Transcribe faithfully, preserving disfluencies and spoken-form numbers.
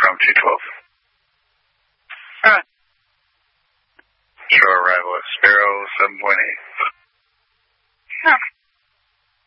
from two twelve. All right. Show arrival at Sparrow seven point eight. Okay.